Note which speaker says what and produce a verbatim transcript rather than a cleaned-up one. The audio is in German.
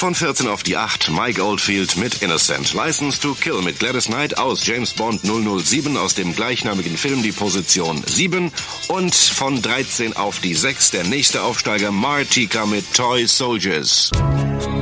Speaker 1: Von vierzehn auf die acht, Mike Oldfield mit Innocent. License to Kill mit Gladys Knight aus James Bond null null sieben aus dem gleichnamigen Film, die Position sieben. Und von dreizehn auf die sechs, der nächste Aufsteiger Martika mit Toy Soldiers.